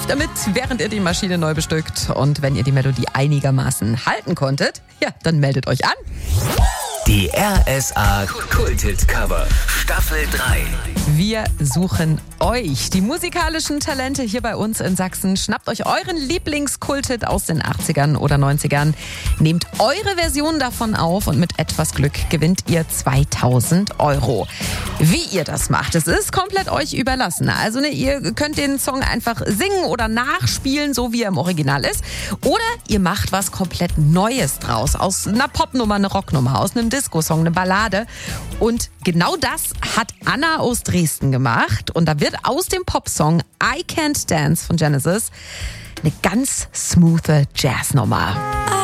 damit, während ihr die Maschine neu bestückt. Und wenn ihr die Melodie einigermaßen halten konntet, ja, dann meldet euch an. Die RSA Kulthit-Cover Staffel 3. Wir suchen euch, die musikalischen Talente hier bei uns in Sachsen. Schnappt euch euren Lieblingskulthit aus den 80ern oder 90ern. Nehmt eure Version davon auf und mit etwas Glück gewinnt ihr 2000 €. Wie ihr das macht, es ist komplett euch überlassen. Also ihr könnt den Song einfach singen oder nachspielen, so wie er im Original ist. Oder ihr macht was komplett Neues draus. Aus einer Popnummer, eine Rocknummer, aus einem Disco-Song, eine Ballade. Und genau das hat Anna aus Dresden gemacht. Und da wird aus dem Popsong I Can't Dance von Genesis eine ganz smoothe Jazznummer.